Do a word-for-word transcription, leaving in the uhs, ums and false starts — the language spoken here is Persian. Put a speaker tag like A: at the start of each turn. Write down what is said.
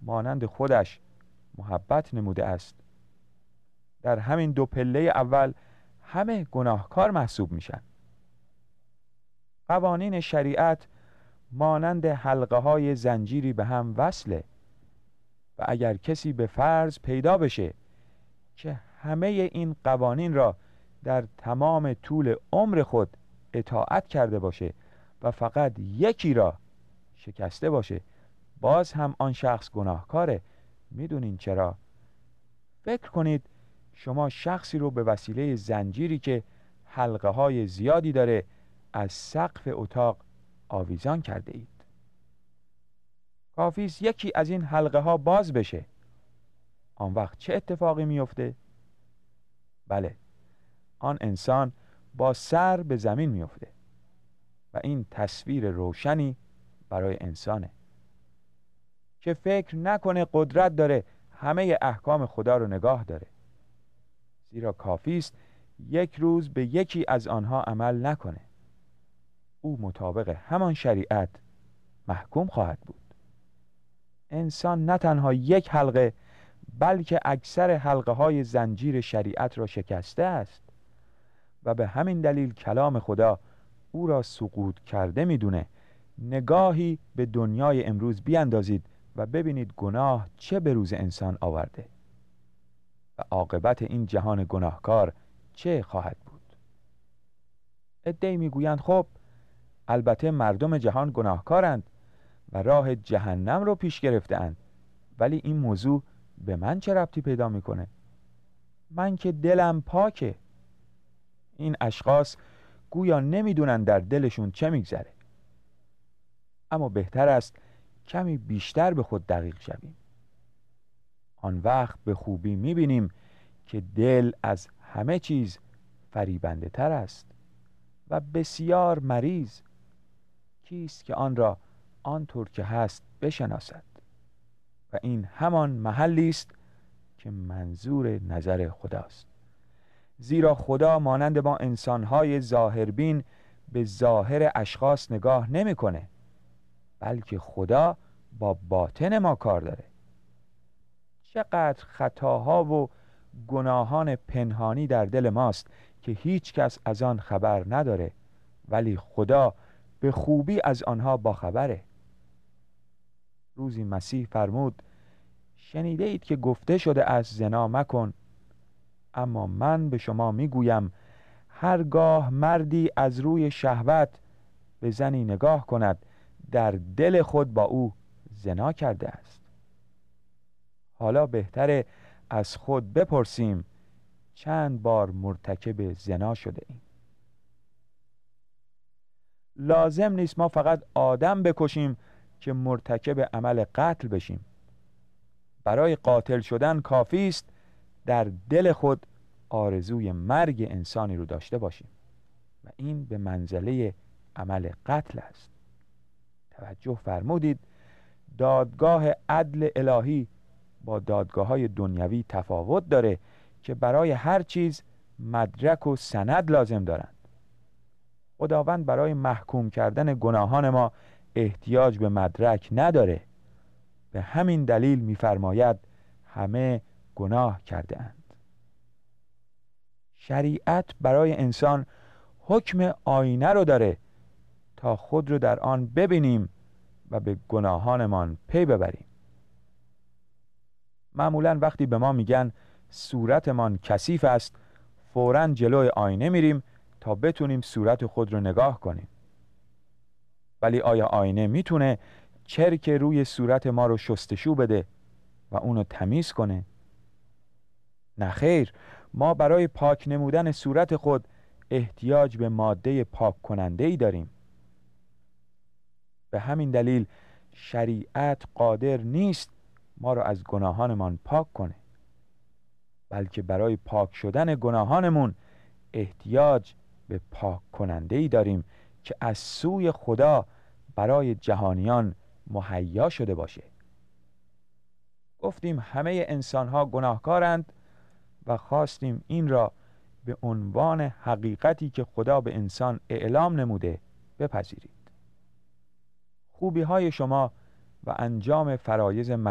A: مانند خودش محبت نموده است. در همین دو پله اول همه گناهکار محسوب میشن. قوانین شریعت مانند حلقه های زنجیری به هم وصله و اگر کسی به فرض پیدا بشه که همه این قوانین را در تمام طول عمر خود اطاعت کرده باشه و فقط یکی را شکسته باشه، باز هم آن شخص گناهکاره. میدونین چرا؟ فکر کنید شما شخصی رو به وسیله زنجیری که حلقه های زیادی داره از سقف اتاق آویزان کرده اید. کافی است یکی از این حلقه ها باز بشه. آن وقت چه اتفاقی میفته؟ بله، آن انسان با سر به زمین میفته و این تصویر روشنی برای انسانه که فکر نکنه قدرت داره همه احکام خدا رو نگاه داره، زیرا کافی است یک روز به یکی از آنها عمل نکنه. او مطابق همان شریعت محکوم خواهد بود. انسان نه تنها یک حلقه بلکه اکثر حلقه های زنجیر شریعت را شکسته است و به همین دلیل کلام خدا او را سقوط کرده میدونه. نگاهی به دنیای امروز بیاندازید و ببینید گناه چه به روز انسان آورده و عاقبت این جهان گناهکار چه خواهد بود. عده‌ای میگویند خب البته مردم جهان گناهکارند و راه جهنم رو پیش گرفته‌اند، ولی این موضوع به من چه ربطی پیدا میکنه؟ من که دلم پاکه. این اشخاص گویا نمیدونن در دلشون چه میگذره. اما بهتر است کمی بیشتر به خود دقیق شویم. آن وقت به خوبی میبینیم که دل از همه چیز فریبنده تر است و بسیار مریض. کیست که آن را آنطور که هست بشناسد؟ و این همان محلی است که منظور نظر خداست. زیرا خدا مانند ما انسان‌های ظاهربین به ظاهر اشخاص نگاه نمی‌کنه، بلکه خدا با باطن ما کار داره. چقدر خطاها و گناهان پنهانی در دل ماست که هیچ کس از آن خبر نداره، ولی خدا به خوبی از آنها باخبره. روزی مسیح فرمود شنیده اید که گفته شده است زنا مکن، اما من به شما میگویم هرگاه مردی از روی شهوت به زنی نگاه کند در دل خود با او زنا کرده است. حالا بهتره از خود بپرسیم چند بار مرتکب زنا شده ایم. لازم نیست ما فقط آدم بکشیم که مرتکب عمل قتل بشیم. برای قاتل شدن کافی است در دل خود آرزوی مرگ انسانی رو داشته باشیم و این به منزله عمل قتل است. توجه فرمودید دادگاه عدل الهی با دادگاه های دنیوی تفاوت داره که برای هر چیز مدرک و سند لازم دارند. خداوند برای محکوم کردن گناهان ما احتیاج به مدرک نداره. به همین دلیل می‌فرماید همه گناه کرده اند. شریعت برای انسان حکم آینه رو داره تا خود رو در آن ببینیم و به گناهانمان پی ببریم. معمولاً وقتی به ما میگن صورتمان کثیف است، فوراً جلوی آینه میریم تا بتونیم صورت خود رو نگاه کنیم. ولی آیا آینه میتونه چرک روی صورت ما رو شستشو بده و اونو تمیز کنه؟ نه خیر، ما برای پاک نمودن صورت خود احتیاج به ماده پاک کننده ای داریم. به همین دلیل شریعت قادر نیست ما رو از گناهانمان پاک کنه، بلکه برای پاک شدن گناهانمون احتیاج به پاک کننده ای داریم که از سوی خدا برای جهانیان مهیا شده باشه. گفتیم همه انسان‌ها گناهکارند و خواستیم این را به عنوان حقیقتی که خدا به انسان اعلام نموده بپذیرید. خوبی‌های شما و انجام فرایض